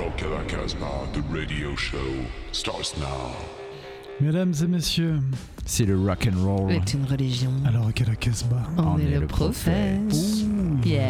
Rock à la Casbah, the radio show starts now. Mesdames et messieurs, c'est le rock and roll. C'est une religion. à la Rock à la Casbah. On est le prophète.